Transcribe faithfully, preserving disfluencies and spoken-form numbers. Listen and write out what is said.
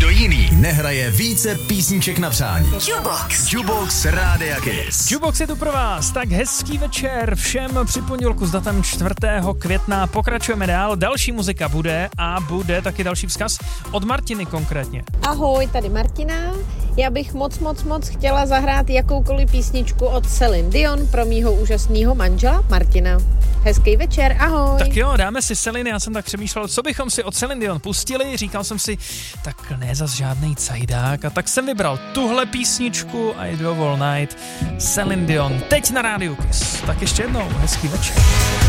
jiný nehraje více písniček na přání. Jukebox. Jukebox Rádia Kiss. Jukebox je tu pro vás, tak hezký večer všem při pondělku s datem čtvrtého května. Pokračujeme dál, další muzika bude a bude taky další vzkaz od Martiny konkrétně. Ahoj, tady Martina. Já bych moc, moc, moc chtěla zahrát jakoukoliv písničku od Celine Dion pro mýho úžasného manžela Martina. Hezký večer, ahoj. Tak jo, dáme si Celine, já jsem tak přemýšlel, co bychom si od Celine Dion pustili, říkal jsem si, tak ne zas žádnej cajdák, a tak jsem vybral tuhle písničku I Drove All Night, Celine Dion, teď na Rádiu Kiss. Tak ještě jednou, hezký večer.